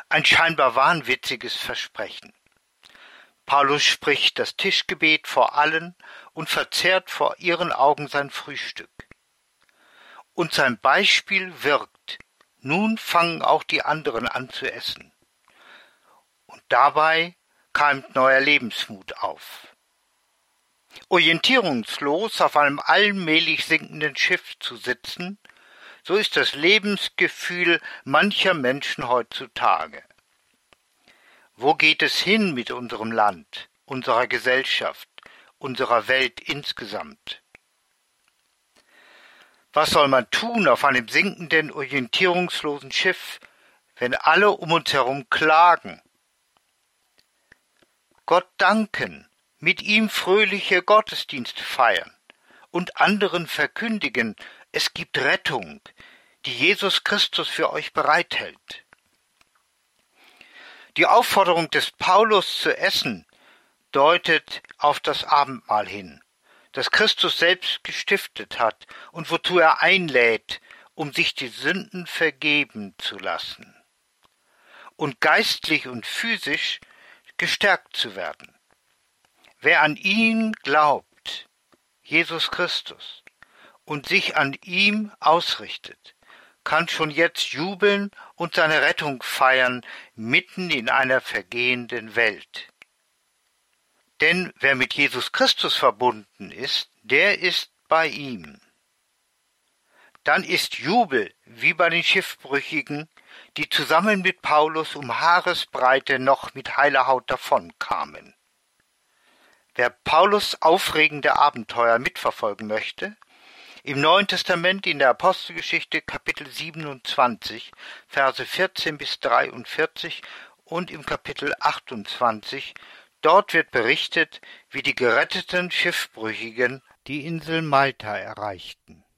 Ein scheinbar wahnwitziges Versprechen. Paulus spricht das Tischgebet vor allen und verzehrt vor ihren Augen sein Frühstück. Und sein Beispiel wirkt. Nun fangen auch die anderen an zu essen. Und dabei keimt neuer Lebensmut auf. Orientierungslos auf einem allmählich sinkenden Schiff zu sitzen, so ist das Lebensgefühl mancher Menschen heutzutage. Wo geht es hin mit unserem Land, unserer Gesellschaft, unserer Welt insgesamt? Was soll man tun auf einem sinkenden, orientierungslosen Schiff, wenn alle um uns herum klagen? Gott danken, mit ihm fröhliche Gottesdienste feiern und anderen verkündigen, es gibt Rettung, die Jesus Christus für euch bereithält. Die Aufforderung des Paulus zu essen deutet auf das Abendmahl hin, das Christus selbst gestiftet hat und wozu er einlädt, um sich die Sünden vergeben zu lassen und geistlich und physisch gestärkt zu werden. Wer an ihn glaubt, Jesus Christus, und sich an ihm ausrichtet, kann schon jetzt jubeln und seine Rettung feiern, mitten in einer vergehenden Welt. Denn wer mit Jesus Christus verbunden ist, der ist bei ihm. Dann ist Jubel wie bei den Schiffbrüchigen, die zusammen mit Paulus um Haaresbreite noch mit heiler Haut davonkamen. Wer Paulus aufregende Abenteuer mitverfolgen möchte, im Neuen Testament in der Apostelgeschichte Kapitel 27, Verse 14 bis 43 und im Kapitel 28, dort wird berichtet, wie die geretteten Schiffbrüchigen die Insel Malta erreichten.